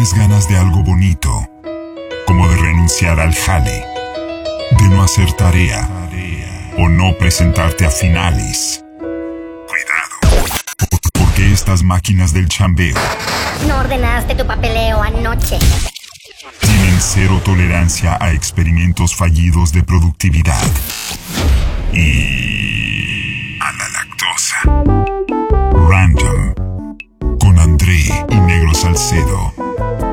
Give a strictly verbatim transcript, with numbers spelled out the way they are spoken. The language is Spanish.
tienes ganas de algo bonito, como de renunciar al jale, de no hacer tarea o no presentarte a finales. Cuidado, porque estas máquinas del chambeo no ordenaste tu papeleo anoche. Tienen cero tolerancia a experimentos fallidos de productividad y a la lactosa. Random con André y Negro Salcedo.